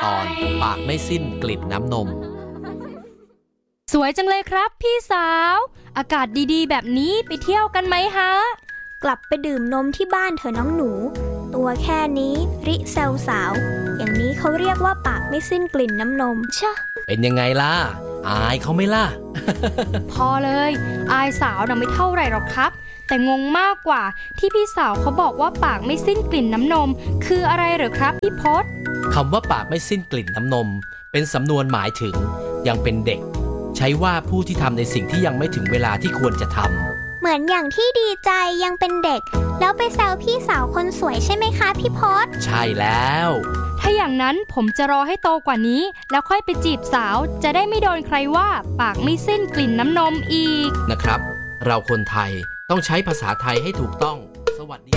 ตอนปากไม่สิ้นกลิ่นน้ำนมสวยจังเลยครับพี่สาวอากาศดีๆแบบนี้ไปเที่ยวกันไหมฮะกลับไปดื่มนมที่บ้านเถอะน้องหนูตัวแค่นี้ริเซลสาวอย่างนี้เขาเรียกว่าปากไม่สิ้นกลิ่นน้ำนมชะเป็นยังไงล่ะอายเขาไหมล่ะพอเลยอายสาวน่ะไม่เท่าไหร่หรอกครับแต่งงมากกว่าที่พี่สาวเขาบอกว่าปากไม่สิ้นกลิ่นน้ำนมคืออะไรเหรอครับพี่พศคำว่าปากไม่สิ้นกลิ่นน้ำนมเป็นสำนวนหมายถึงยังเป็นเด็กใช้ว่าผู้ที่ทำในสิ่งที่ยังไม่ถึงเวลาที่ควรจะทำเหมือนอย่างที่ดีใจยังเป็นเด็กแล้วไปแซวพี่สาวคนสวยใช่ไหมคะพี่พศใช่แล้วถ้าอย่างนั้นผมจะรอให้โตกว่านี้แล้วค่อยไปจีบสาวจะได้ไม่โดนใครว่าปากไม่สิ้นกลิ่นน้ำนมอีกนะครับเราคนไทยต้องใช้ภาษาไทยให้ถูกต้องสวัสดี